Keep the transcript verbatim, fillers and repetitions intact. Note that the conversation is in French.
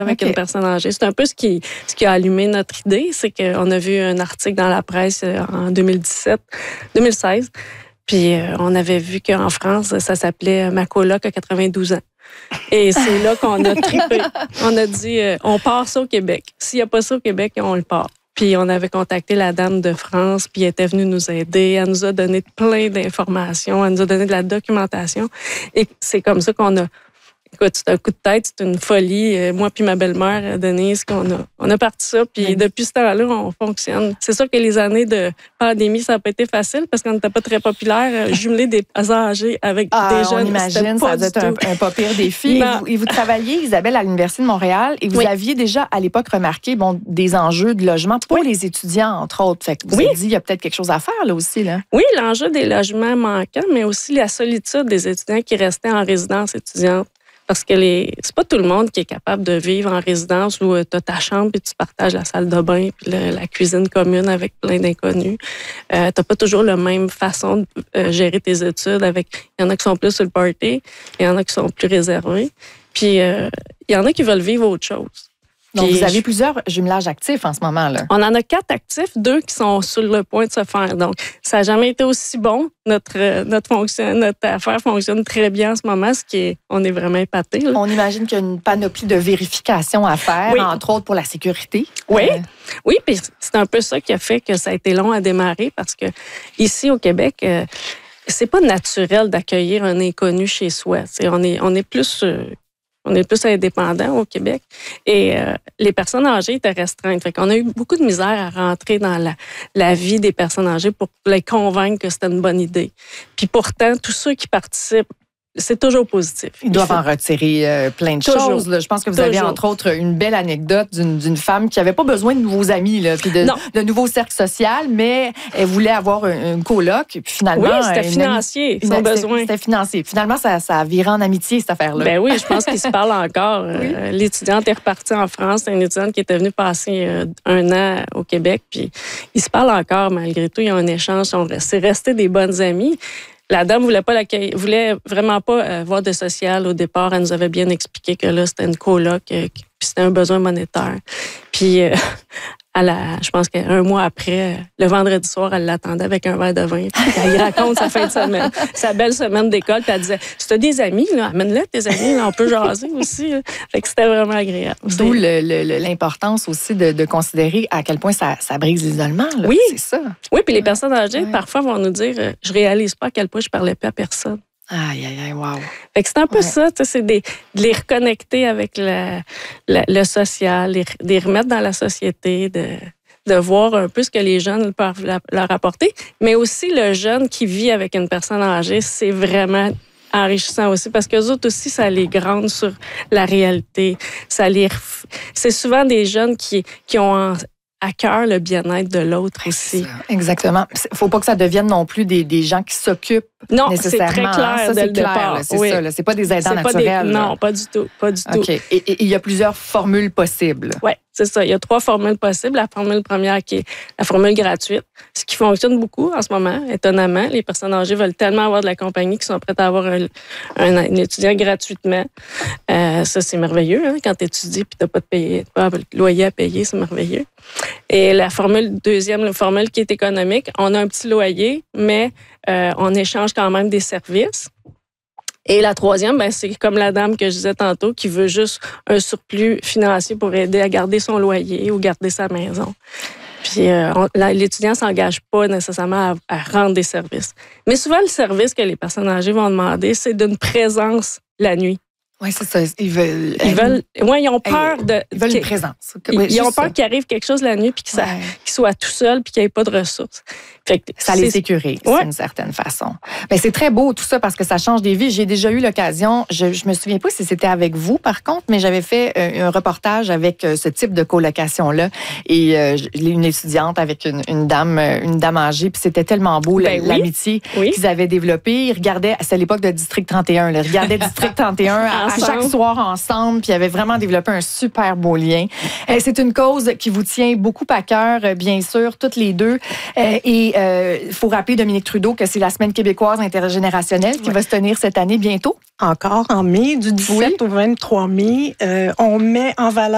avec okay. une personne âgée. C'est un peu ce qui, ce qui a allumé notre idée, c'est qu'on a vu un article dans la presse en deux mille dix-sept, deux mille seize, puis euh, on avait vu qu'en France, ça s'appelait « Ma coloc à quatre-vingt-douze ans ». Et c'est là qu'on a trippé. On a dit, euh, on part ça au Québec. S'il n'y a pas ça au Québec, on le part. Puis on avait contacté la dame de France, puis elle était venue nous aider. Elle nous a donné plein d'informations, elle nous a donné de la documentation. Et c'est comme ça qu'on a... Écoute, c'est un coup de tête, c'est une folie. Moi puis ma belle-mère, Denise, qu'on a, on a parti ça. Puis oui. Depuis ce temps-là, on fonctionne. C'est sûr que les années de pandémie, ça n'a pas été facile parce qu'on n'était pas très populaire. Jumeler des âgés avec ah, des jeunes, on imagine, ça doit être un, un pas pire défi. Et vous, et vous travailliez, Isabelle, à l'Université de Montréal et vous oui. aviez déjà à l'époque remarqué bon, des enjeux de logement pour oui. les étudiants, entre autres. Fait que vous oui. avez dit, il y a peut-être quelque chose à faire là aussi. Là. Oui, l'enjeu des logements manquants, mais aussi la solitude des étudiants qui restaient en résidence étudiante. Parce que les... c'est pas tout le monde qui est capable de vivre en résidence où tu as ta chambre et tu partages la salle de bain puis le, la cuisine commune avec plein d'inconnus. Euh, tu n'as pas toujours la même façon de euh, gérer tes études. Avec... Il y en a qui sont plus sur le party, il y en a qui sont plus réservés. Puis euh, il y en a qui veulent vivre autre chose. Donc, Puis, vous avez plusieurs jumelages actifs en ce moment, là. On en a quatre actifs, deux qui sont sur le point de se faire. Donc, ça n'a jamais été aussi bon. Notre, euh, notre, fonction, notre affaire fonctionne très bien en ce moment, ce qui est, on est vraiment épatés. Là. On imagine qu'il y a une panoplie de vérifications à faire, oui. entre autres pour la sécurité. Oui, euh... oui, puis c'est un peu ça qui a fait que ça a été long à démarrer parce que ici au Québec, euh, c'est pas naturel d'accueillir un inconnu chez soi. T'sais, on est, on est plus... Euh, On est plus indépendants au Québec. Et euh, les personnes âgées étaient restreintes. Fait qu'on a eu beaucoup de misère à rentrer dans la, la vie des personnes âgées pour les convaincre que c'était une bonne idée. Puis pourtant, tous ceux qui participent, c'est toujours positif. Ils doivent en retirer euh, plein de toujours. choses. Là. Je pense que vous toujours. avez, entre autres, une belle anecdote d'une, d'une femme qui n'avait pas besoin de nouveaux amis, là, puis de, de nouveaux cercles sociaux, mais elle voulait avoir un, un coloc. Puis finalement, oui, c'était une, financier, une, son une, besoin. C'était financier. Finalement, ça, ça a viré en amitié, cette affaire-là. Ben oui, je pense qu'ils se parlent encore. Oui. Euh, l'étudiante est repartie en France. C'est une étudiante qui était venue passer euh, un an au Québec. Puis ils se parlent encore, malgré tout. Ils ont un échange. C'est resté des bonnes amies. La dame voulait pas l'accueillir, voulait vraiment pas euh, voir de social au départ. Elle nous avait bien expliqué que là, c'était une coloc, euh, puis c'était un besoin monétaire. Puis, euh, à la, je pense qu'un mois après, le vendredi soir, elle l'attendait avec un verre de vin. Puis elle y raconte sa fin de semaine, sa belle semaine d'école. Puis elle disait, si t'as des amis, là, amène-les tes amis, là, on peut jaser aussi. Là. Fait que c'était vraiment agréable. D'où le, le, l'importance aussi de, de considérer à quel point ça, ça brise l'isolement. Là. Oui, c'est ça. Oui, puis les personnes âgées, ouais. parfois, vont nous dire, je réalise pas à quel point je parlais plus à personne. Aïe, aïe, aïe, wow. Fait que c'est un peu ouais. ça, c'est des, de les reconnecter avec la, la, le social, les, les remettre dans la société, de, de voir un peu ce que les jeunes peuvent leur apporter. Mais aussi, le jeune qui vit avec une personne âgée, c'est vraiment enrichissant aussi parce qu'eux autres aussi, ça les grande sur la réalité. Ça les, c'est souvent des jeunes qui, qui ont en, à cœur le bien-être de l'autre aussi. Exactement. Il ne faut pas que ça devienne non plus des, des gens qui s'occupent non, nécessairement. Non, c'est très clair ça, dès c'est le clair, départ. Là, c'est oui. ça. Là, c'est pas des aidants c'est naturels. Pas des, non, pas du tout. Pas du okay. tout. Et il y a plusieurs formules possibles. Oui, c'est ça. Il y a trois formules possibles. La formule première qui est la formule gratuite, ce qui fonctionne beaucoup en ce moment, étonnamment. Les personnes âgées veulent tellement avoir de la compagnie qu'ils sont prêtes à avoir un, un, un étudiant gratuitement. Euh, ça, c'est merveilleux. Hein? Quand tu étudies et tu n'as pas de payer, pas de loyer à payer, c'est merveilleux. Et la formule deuxième, la formule qui est économique, on a un petit loyer, mais euh, on échange quand même des services. Et la troisième, ben, c'est comme la dame que je disais tantôt qui veut juste un surplus financier pour aider à garder son loyer ou garder sa maison. Puis euh, on, là, l'étudiant ne s'engage pas nécessairement à, à rendre des services. Mais souvent, le service que les personnes âgées vont demander, c'est d'une présence la nuit. Oui, c'est ça. Ils veulent. Ils veulent. Ouais, ils ont peur hey, de. Ils veulent une présence. Ils, oui, ils ont peur ça. qu'il arrive quelque chose la nuit puis qu'ils ouais. soient tout seuls puis qu'il n'y ait pas de ressources. Fait que ça les sécurise ouais. d'une certaine façon. Mais c'est très beau tout ça parce que ça change des vies. J'ai déjà eu l'occasion, je, je me souviens pas si c'était avec vous par contre, mais j'avais fait un, un reportage avec ce type de colocation-là et euh, une étudiante avec une, une dame une dame âgée puis c'était tellement beau ben l'amitié oui. Oui. qu'ils avaient développée. Ils regardaient, c'est à l'époque de District trente et un, là, ils regardaient District trente et un à, à chaque soir ensemble puis ils avaient vraiment développé un super beau lien. Euh, c'est une cause qui vous tient beaucoup à cœur, bien sûr, toutes les deux. Euh, et il euh, faut rappeler, Dominique Trudeau, que c'est la Semaine québécoise intergénérationnelle qui ouais. va se tenir cette année bientôt. Encore en mai, du dix-sept oui. au vingt-trois mai. Euh, on met en valeur